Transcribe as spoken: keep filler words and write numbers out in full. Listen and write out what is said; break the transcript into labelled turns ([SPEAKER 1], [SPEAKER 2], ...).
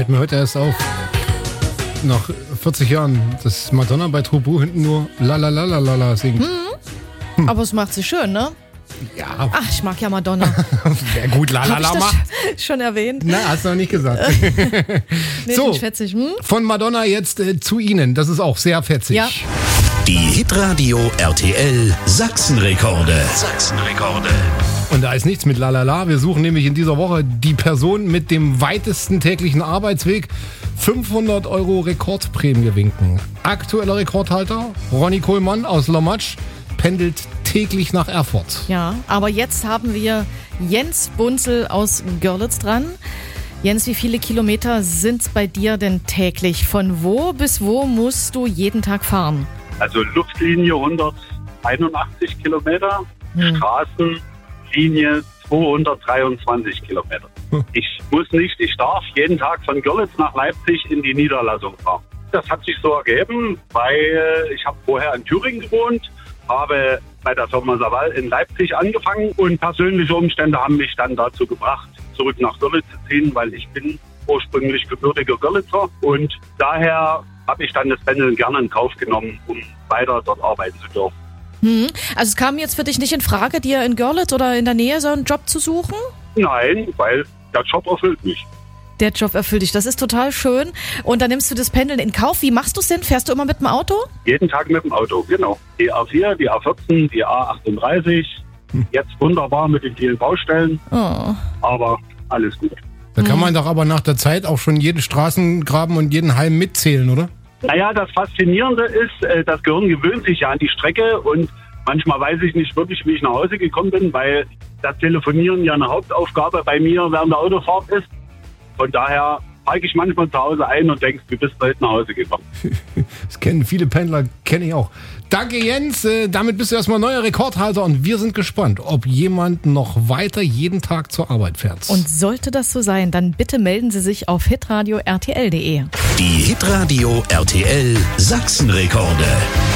[SPEAKER 1] Fällt mir heute erst auf, nach vierzig Jahren, dass Madonna bei Tobu hinten nur la la la la la la singt.
[SPEAKER 2] Hm. Hm. Aber es macht sie schön, ne?
[SPEAKER 1] Ja.
[SPEAKER 2] Ach, ich mag ja Madonna.
[SPEAKER 1] Wer gut la la la macht.
[SPEAKER 2] Schon erwähnt?
[SPEAKER 1] Na, hast du noch nicht gesagt.
[SPEAKER 2] Nee,
[SPEAKER 1] so,
[SPEAKER 2] nicht fetzig. Hm?
[SPEAKER 1] von Madonna jetzt äh, zu Ihnen. Das ist auch sehr fetzig.
[SPEAKER 2] Ja.
[SPEAKER 3] Die Hitradio R T L Sachsenrekorde. Sachsenrekorde.
[SPEAKER 1] Und da ist nichts mit lalala. Wir suchen nämlich in dieser Woche die Person mit dem weitesten täglichen Arbeitsweg. fünfhundert Euro Rekordprämie winken. Aktueller Rekordhalter, Ronny Kohlmann aus Lommatsch, pendelt täglich nach Erfurt.
[SPEAKER 2] Ja, aber jetzt haben wir Jens Bunzel aus Görlitz dran. Jens, wie viele Kilometer sind es bei dir denn täglich? Von wo bis wo musst du jeden Tag fahren?
[SPEAKER 4] Also Luftlinie hunderteinundachtzig Kilometer,
[SPEAKER 2] Hm.
[SPEAKER 4] Straßenlinie zweihundertdreiundzwanzig Kilometer.
[SPEAKER 1] Hm.
[SPEAKER 4] Ich muss nicht, ich darf jeden Tag von Görlitz nach Leipzig in die Niederlassung fahren. Das hat sich so ergeben, weil ich habe vorher in Thüringen gewohnt, habe bei der Firma Saval in Leipzig angefangen und persönliche Umstände haben mich dann dazu gebracht, zurück nach Görlitz zu ziehen, weil ich bin ursprünglich gebürtiger Görlitzer und daher habe ich dann das Pendeln gerne in Kauf genommen, um weiter dort arbeiten zu dürfen.
[SPEAKER 2] Hm. Also es kam jetzt für dich nicht in Frage, dir in Görlitz oder in der Nähe so einen Job zu suchen?
[SPEAKER 4] Nein, weil der Job erfüllt mich.
[SPEAKER 2] Der Job erfüllt dich, das ist total schön. Und dann nimmst du das Pendeln in Kauf. Wie machst du es denn? Fährst du immer mit dem Auto?
[SPEAKER 4] Jeden Tag mit dem Auto, genau. Die A vier, die A vierzehn, die A achtunddreißig.
[SPEAKER 1] Hm.
[SPEAKER 4] Jetzt wunderbar mit den vielen Baustellen,
[SPEAKER 2] Oh.
[SPEAKER 4] aber alles gut.
[SPEAKER 1] Da kann man doch aber nach der Zeit auch schon jeden Straßengraben und jeden Halm mitzählen, oder?
[SPEAKER 4] Naja, das Faszinierende ist, äh, das Gehirn gewöhnt sich ja an die Strecke und manchmal weiß ich nicht wirklich, wie ich nach Hause gekommen bin, weil das Telefonieren ja eine Hauptaufgabe bei mir während der Autofahrt ist. Von daher parke ich manchmal zu Hause ein und denke, wie bist du heute nach Hause gekommen?
[SPEAKER 1] Das kennen viele Pendler, kenne ich auch. Danke Jens, äh, damit bist du erstmal neuer Rekordhalter und wir sind gespannt, ob jemand noch weiter jeden Tag zur Arbeit fährt.
[SPEAKER 2] Und sollte das so sein, dann bitte melden Sie sich auf hitradio r t l punkt d e.
[SPEAKER 3] Die Hitradio R T L Sachsenrekorde.